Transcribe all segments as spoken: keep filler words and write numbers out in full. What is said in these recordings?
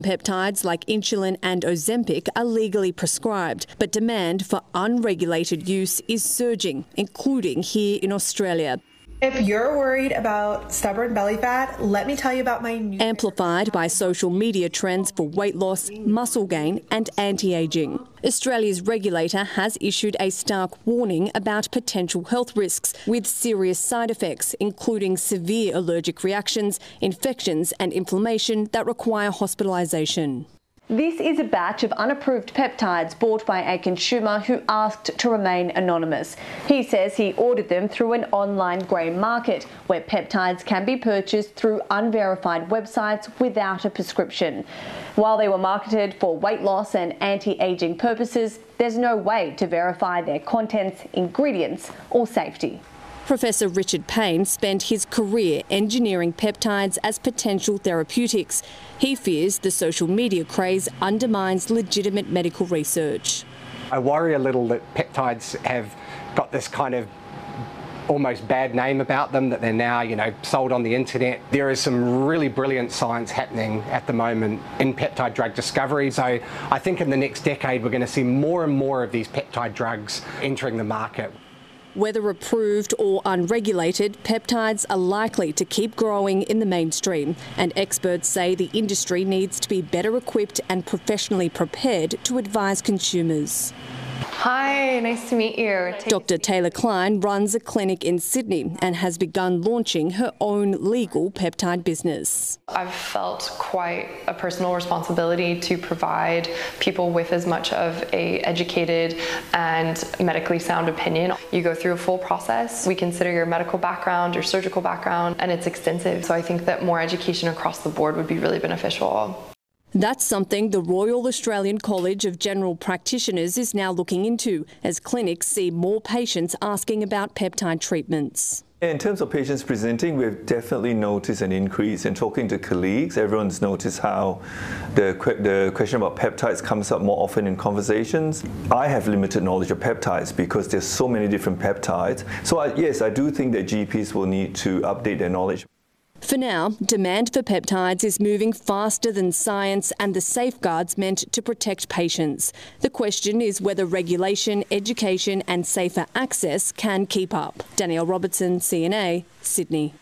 Peptides like insulin and Ozempic are legally prescribed, but demand for unregulated use is surging, including here in Australia. If you're worried about stubborn belly fat, let me tell you about my new... Amplified by social media trends for weight loss, muscle gain and anti-ageing. Australia's regulator has issued a stark warning about potential health risks with serious side effects, including severe allergic reactions, infections and inflammation that require hospitalisation. This is a batch of unapproved peptides bought by a consumer who asked to remain anonymous. He says he ordered them through an online grey market where peptides can be purchased through unverified websites without a prescription. While they were marketed for weight loss and anti-aging purposes, there's no way to verify their contents, ingredients or safety. Professor Richard Payne spent his career engineering peptides as potential therapeutics. He fears the social media craze undermines legitimate medical research. I worry a little that peptides have got this kind of almost bad name about them, that they're now, you know, sold on the internet. There is some really brilliant science happening at the moment in peptide drug discovery. So I think in the next decade we're going to see more and more of these peptide drugs entering the market. Whether approved or unregulated, peptides are likely to keep growing in the mainstream, and experts say the industry needs to be better equipped and professionally prepared to advise consumers. Hi, nice to meet you. Doctor Taylor Klein runs a clinic in Sydney and has begun launching her own legal peptide business. I've felt quite a personal responsibility to provide people with as much of a educated and medically sound opinion. You go through a full process. We consider your medical background, your surgical background, and it's extensive. So I think that more education across the board would be really beneficial. That's something the Royal Australian College of General Practitioners is now looking into, as clinics see more patients asking about peptide treatments. In terms of patients presenting, we've definitely noticed an increase. In talking to colleagues, everyone's noticed how the, the question about peptides comes up more often in conversations. I have limited knowledge of peptides because there's so many different peptides. So I, yes, I do think that G Ps will need to update their knowledge. For now, demand for peptides is moving faster than science and the safeguards meant to protect patients. The question is whether regulation, education and safer access can keep up. Danielle Robertson, C N A, Sydney.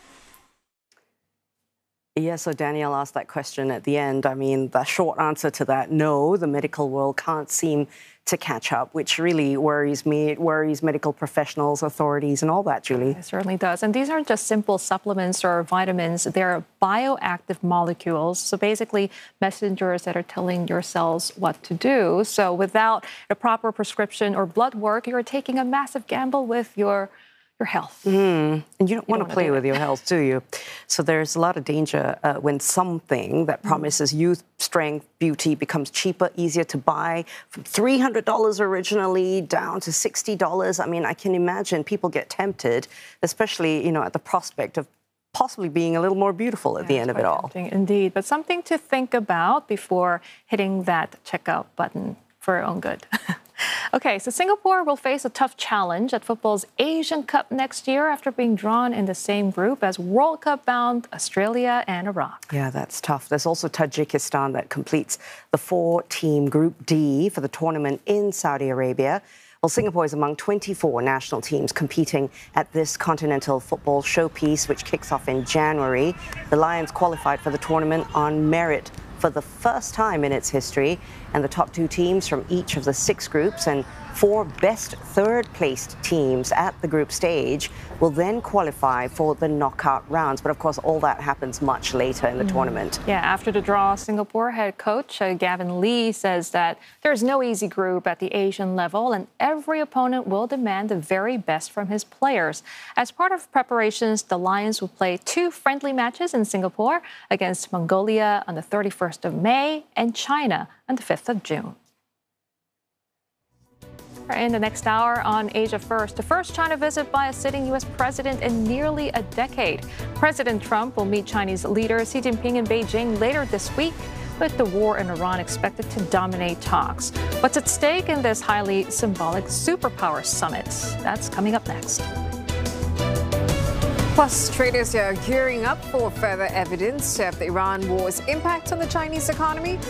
Yeah, so Danielle asked that question at the end. I mean, the short answer to that, no, the medical world can't seem to catch up, which really worries me. It worries medical professionals, authorities and all that, Julie. It certainly does. And these aren't just simple supplements or vitamins. They're bioactive molecules. So basically messengers that are telling your cells what to do. So without a proper prescription or blood work, you're taking a massive gamble with your your health. Mm. And you don't you want don't to play with your health, do you? So there's a lot of danger uh, when something that promises youth, strength, beauty becomes cheaper, easier to buy, from three hundred dollars originally down to sixty dollars. I mean, I can imagine people get tempted, especially, you know, at the prospect of possibly being a little more beautiful at yeah, the end of it all. Indeed, but something to think about before hitting that checkout button for your own good. Okay, so Singapore will face a tough challenge at football's Asian Cup next year after being drawn in the same group as World Cup-bound Australia and Iraq. Yeah, that's tough. There's also Tajikistan that completes the four-team Group D for the tournament in Saudi Arabia. Well, Singapore is among twenty-four national teams competing at this continental football showpiece, which kicks off in January. The Lions qualified for the tournament on merit for the first time in its history, and the top two teams from each of the six groups and four best third-placed teams at the group stage will then qualify for the knockout rounds. But of course, all that happens much later in the mm. tournament. Yeah, after the draw, Singapore head coach uh, Gavin Lee says that there's no easy group at the Asian level, and every opponent will demand the very best from his players. As part of preparations, the Lions will play two friendly matches in Singapore against Mongolia on the thirty-first of May and China on the fifth of June. In the next hour on Asia First, the first China visit by a sitting U S president in nearly a decade. President Trump will meet Chinese leader Xi Jinping in Beijing later this week, with the war in Iran expected to dominate talks. What's at stake in this highly symbolic superpower summit? That's coming up next. Plus, traders are gearing up for further evidence of the Iran war's impact on the Chinese economy.